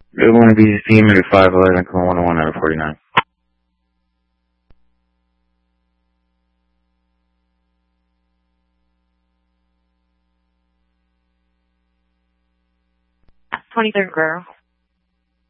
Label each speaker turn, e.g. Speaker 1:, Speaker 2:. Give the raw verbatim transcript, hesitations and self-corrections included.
Speaker 1: Good morning, B C C, maybe five eleven, call one oh one out of forty-nine.
Speaker 2: twenty-third Guerrero.